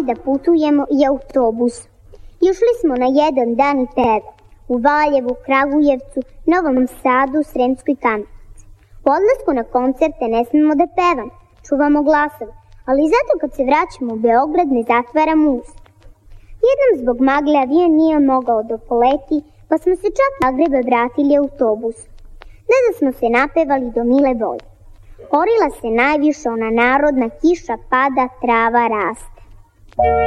da putujemo i autobusom. Išli smo na jedan dan i peva u Valjevu, Kragujevcu, Novom Sadu, Sremskoj Kamenici. U odlasku na koncerte ne smemo da pevamo, čuvamo glasove, ali zato kad se vraćamo u Beograd ne zatvaramo usta. Jednom zbog magle avion nije mogao da poleti, pa smo se čak iz Zagreba vratili autobusom. Da smo se napevali do mile volje. Orila se najviše ona narodna kiša pada, trava raste.